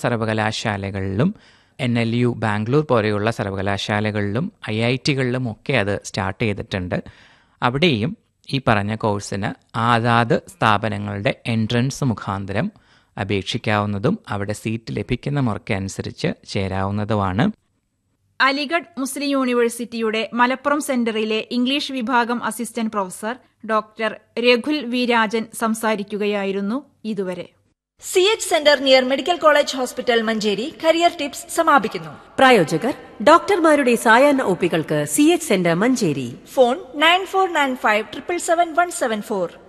സർവകലാശാലകളിലും NLU Bangalore പോലെയുള്ള സർവകലാശാലകളിലും IITകളിലും ഒക്കെ അത് സ്റ്റാർട്ട് ചെയ്തിട്ടുണ്ട്. അവിടെയും ഈ പറഞ്ഞ കോഴ്സിന് അതാത് സ്ഥാപനങ്ങളുടെ എൻട്രൻസ് മുഖാന്തരം അപേക്ഷിക്കാവുന്നതും അവിടെ സീറ്റ് ലഭിക്കുന്ന മുറയ്ക്കനുസരിച്ച് ചേരാവുന്നതുമാണ്. അലിഗഡ് മുസ്ലിം യൂണിവേഴ്സിറ്റിയുടെ മലപ്പുറം സെന്ററിലെ ഇംഗ്ലീഷ് വിഭാഗം assistant professor doctor രഘുൽ V Rajan സംസാരിക്കുകയായിരുന്നു ഇതുവരെ. CH centre near medical college hospital Manjeri career tips സമാപിക്കുന്നു. പ്രായോജകർ ഡോക്ടർമാരുടെ സായാഹ്ന ഒപികൾക്ക് CH സെന്റർ മഞ്ചേരി. ഫോൺ 9495777174.